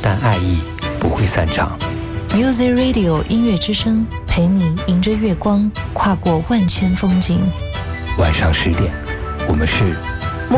但爱意不会散场。 Music Radio 音乐之声，陪你迎着月光，跨过万千风景。 晚上10点，我们是